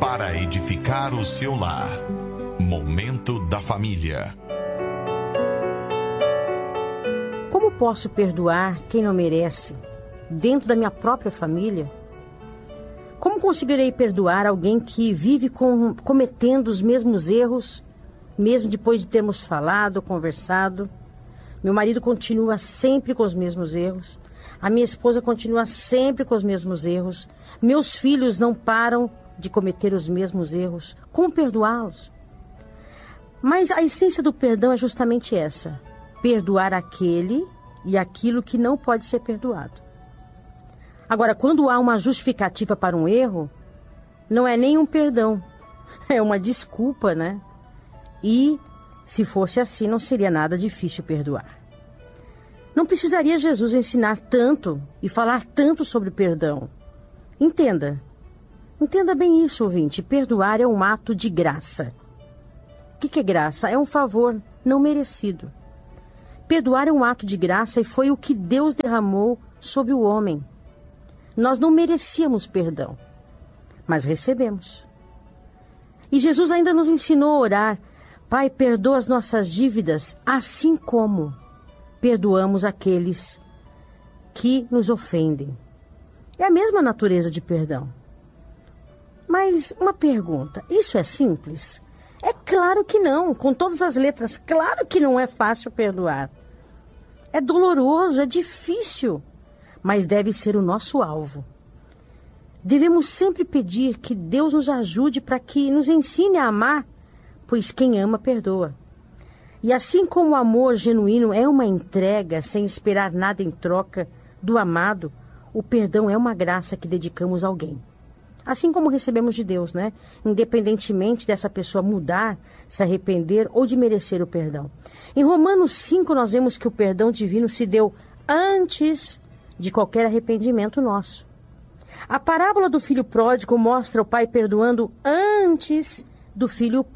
para edificar o seu lar. Momento da Família. Como posso perdoar quem não merece, dentro da minha própria família? Como conseguirei perdoar alguém que vive cometendo os mesmos erros, mesmo depois de termos falado, conversado? Meu marido continua sempre com os mesmos erros. A minha esposa continua sempre com os mesmos erros. Meus filhos não param de cometer os mesmos erros. Como perdoá-los? Mas a essência do perdão é justamente essa: perdoar aquele e aquilo que não pode ser perdoado. Agora, quando há uma justificativa para um erro, não é nem um perdão, é uma desculpa, né? E, se fosse assim, não seria nada difícil perdoar. Não precisaria Jesus ensinar tanto e falar tanto sobre perdão. Entenda bem isso, ouvinte. Perdoar é um ato de graça. O que é graça? É um favor não merecido. Perdoar é um ato de graça e foi o que Deus derramou sobre o homem. Nós não merecíamos perdão, mas recebemos. E Jesus ainda nos ensinou a orar: Pai, perdoa as nossas dívidas, assim como perdoamos aqueles que nos ofendem. É a mesma natureza de perdão. Mas uma pergunta: isso é simples? É claro que não, com todas as letras. Claro que não é fácil perdoar. É doloroso, é difícil, mas deve ser o nosso alvo. Devemos sempre pedir que Deus nos ajude para que nos ensine a amar, pois quem ama perdoa. E assim como o amor genuíno é uma entrega sem esperar nada em troca do amado, o perdão é uma graça que dedicamos a alguém. Assim como recebemos de Deus, né? Independentemente dessa pessoa mudar, se arrepender ou de merecer o perdão. Em Romanos 5 nós vemos que o perdão divino se deu antes de qualquer arrependimento nosso. A parábola do filho pródigo mostra o pai perdoando antes do filho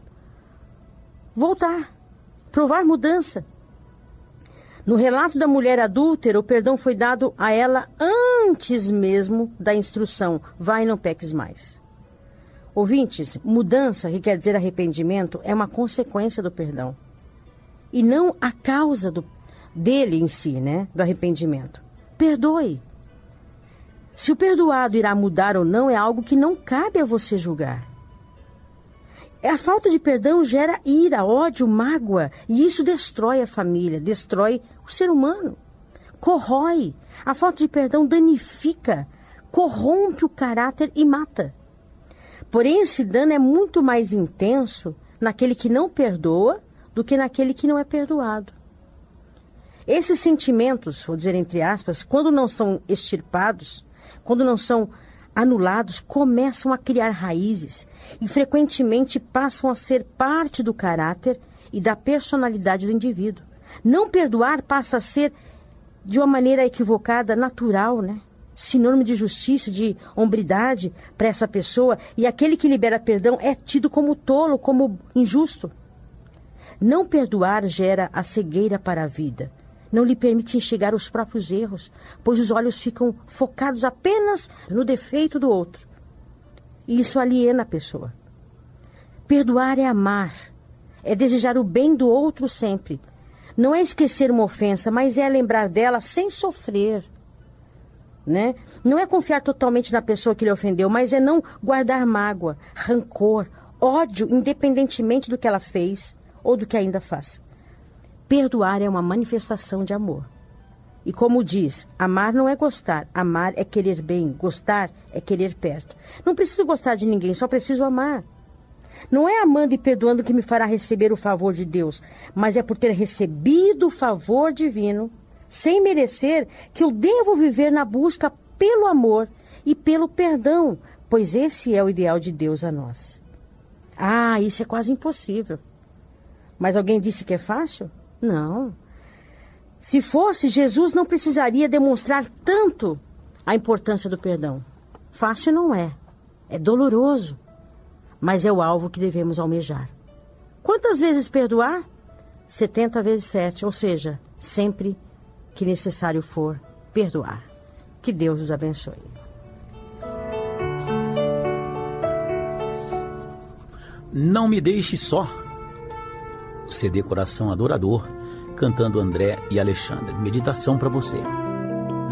voltar, provar mudança. No relato da mulher adúltera, o perdão foi dado a ela antes mesmo da instrução: vai e não peques mais. Ouvintes, mudança, que quer dizer arrependimento, é uma consequência do perdão. E não a causa dele em si, né? Do arrependimento. Perdoe. Se o perdoado irá mudar ou não é algo que não cabe a você julgar. A falta de perdão gera ira, ódio, mágoa, e isso destrói a família, destrói o ser humano, corrói. A falta de perdão danifica, corrompe o caráter e mata. Porém, esse dano é muito mais intenso naquele que não perdoa do que naquele que não é perdoado. Esses sentimentos, vou dizer entre aspas, quando não são extirpados, quando não são anulados, começam a criar raízes e frequentemente passam a ser parte do caráter e da personalidade do indivíduo. Não perdoar passa a ser, de uma maneira equivocada, natural, né? Sinônimo de justiça, de hombridade para essa pessoa, e aquele que libera perdão é tido como tolo, como injusto. Não perdoar gera a cegueira para a vida. Não lhe permite enxergar os próprios erros, pois os olhos ficam focados apenas no defeito do outro. E isso aliena a pessoa. Perdoar é amar, é desejar o bem do outro sempre. Não é esquecer uma ofensa, mas é lembrar dela sem sofrer, né? Não é confiar totalmente na pessoa que lhe ofendeu, mas é não guardar mágoa, rancor, ódio, independentemente do que ela fez ou do que ainda faz. Perdoar é uma manifestação de amor. E como diz, amar não é gostar, amar é querer bem, gostar é querer perto. Não preciso gostar de ninguém, só preciso amar. Não é amando e perdoando que me fará receber o favor de Deus, mas é por ter recebido o favor divino, sem merecer, que eu devo viver na busca pelo amor e pelo perdão, pois esse é o ideal de Deus a nós. Ah, isso é quase impossível. Mas alguém disse que é fácil? Não. Se fosse, Jesus não precisaria demonstrar tanto a importância do perdão. Fácil não é. É doloroso. Mas é o alvo que devemos almejar. Quantas vezes perdoar? 70 vezes 7, ou seja, sempre que necessário for perdoar. Que Deus os abençoe. Não Me Deixe Só. O CD Coração Adorador, cantando André e Alexandre. Meditação para você.